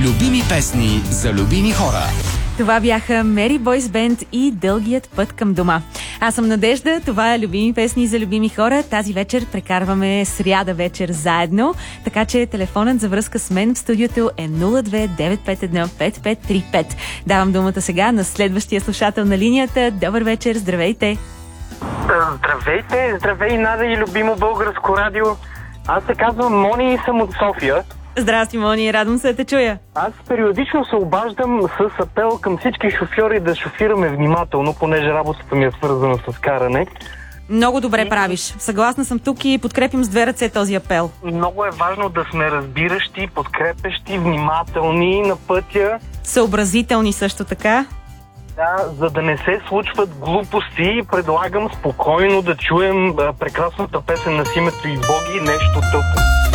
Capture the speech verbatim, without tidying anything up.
Любими песни за любими хора. Това бяха Mary Boys Band и Дългият път към дома. Аз съм Надежда, това е Любими песни за любими хора. Тази вечер прекарваме сряда вечер заедно, така че телефонът за връзка с мен в студиото е нула две девет пет едно пет пет три пет. Давам думата сега на следващия слушател на линията. Добър вечер, здравейте! Здравейте, здравей, Надя и любимо българско радио. Аз се казвам Мони и съм от София. Здрасти, Мони, радвам се да те чуя. Аз периодично се обаждам с апел към всички шофьори да шофираме внимателно, понеже работата ми е свързана с каране. Много добре правиш. Съгласна съм тук и подкрепим с две ръце този апел. Много е важно да сме разбиращи, подкрепещи, внимателни на пътя. Съобразителни също така. Да, за да не се случват глупости, предлагам спокойно да чуем прекрасната песен на Симето и Боги, нещо тъпо.